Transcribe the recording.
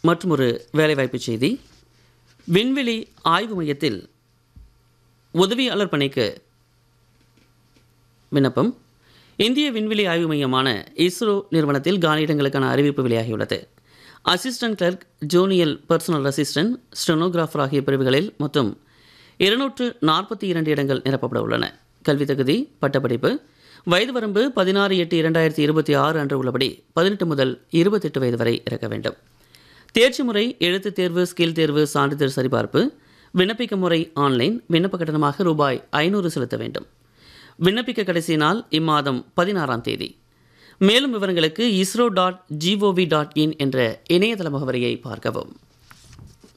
மற்றொரு வேலைவாய்ப்பு செய்தி. விண்வெளி ஆய்வு மையத்தில் உதவியாளர் பணிக்கு விண்ணப்பம். இந்திய விண்வெளி ஆய்வு மையமான இஸ்ரோ நிறுவனத்தில் காலியிடங்களுக்கான அறிவிப்பு வெளியாகியுள்ளது. Assistant clerk, junior personal assistant, stenographer ஆகிய பிரிவுகளில் மொத்தம் 242 இடங்கள் நிரப்பப்பட உள்ளன. கல்வி தகுதி பட்டப்படிப்பு. வயது வரம்பு 16/8/2026 அன்று உள்ளபடி 18 முதல் 28 வயது வரை இருக்க வேண்டும். தேர்ச்சி முறை எழுத்துத் தேர்வு, ஸ்கில் தேர்வு, சான்றிதழ் சரிபார்ப்பு. விண்ணப்பிக்கும் முறை ஆன்லைன். விண்ணப்ப கட்டணமாக ரூபாய் 500 செலுத்த வேண்டும். விண்ணப்பிக்க கடைசி நாள் இம்மாதம் 16ஆம் தேதி. மேலும் விவரங்களுக்கு isro.gov.in என்ற இணையதள முகவரியை பார்க்கவும்.